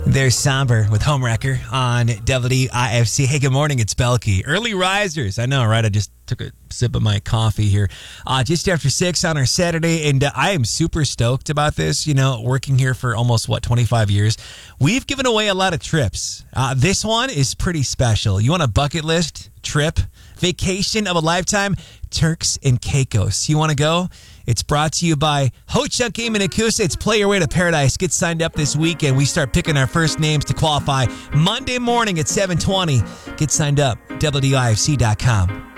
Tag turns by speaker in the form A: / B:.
A: There's Somber with Homewrecker on WIFC. Hey, good morning. It's Belkey. Early risers. I know, right? I just took a sip of my coffee here. Just after 6 on our Saturday, and I am super stoked about this. You know, working here for almost, 25 years. We've given away a lot of trips. This one is pretty special. You want a bucket list trip? Vacation of a lifetime? Turks and Caicos. You want to go? It's brought to you by Ho-Chunk Game and Akusa. It's Play Your Way to Paradise. Get signed up this weekend. We start picking our first names to qualify Monday morning at 7:20. Get signed up. WIFC.com.